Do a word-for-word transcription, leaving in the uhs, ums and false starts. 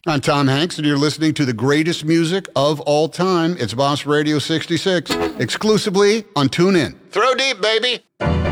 I'm Tom Hanks, and you're listening to the greatest music of all time. It's Boss Radio sixty-six, exclusively on TuneIn. Throw deep, baby.